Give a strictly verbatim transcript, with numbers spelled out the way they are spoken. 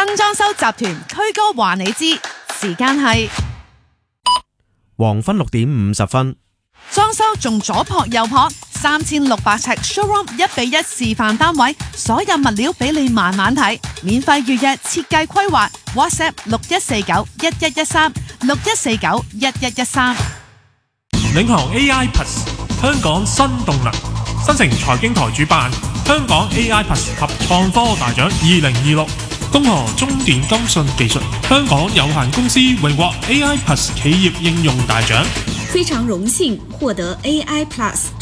新裝修集團區哥話你知，時間係黃昏六點五十分。 裝修仲左撲右撲，三千六百尺 showroom 一比一示範單位，所有物料俾你慢慢睇，免費預約設計規劃 ，WhatsApp 六一四九一一一三六一四九一一一三。 領航 A I Plus 香港新動能，新城財經台主辦香港 A I Plus 及創科大獎二零二六，恭賀中電金信技術香港有限公司榮獲 A I Plus 企業應用大獎。 非常榮幸獲得 A I Plus